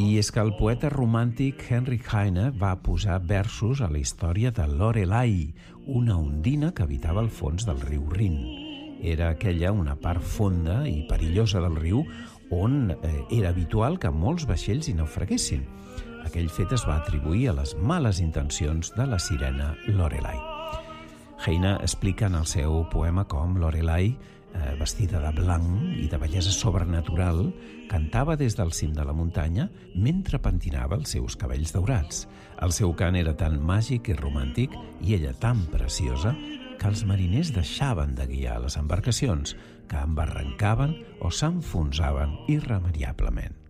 I és que el poeta romàntic Heinrich Heine va posar versos a la història de Lorelei, una ondina que habitava al fons del riu Rin. Era aquella una part fonda i perillosa del riu on era habitual que molts vaixells hi naufraguessin. Aquell fet es va atribuir a les males intencions de la sirena Lorelei. Heine explica en el seu poema com Lorelei, vestida de blanc i de bellesa sobrenatural, cantava des del cim de la muntanya mentre pentinava els seus cabells daurats. El seu cant era tan màgic i romàntic i ella tan preciosa que els mariners deixaven de guiar les embarcacions, que embarrancaven o s'enfonsaven irremeiablement.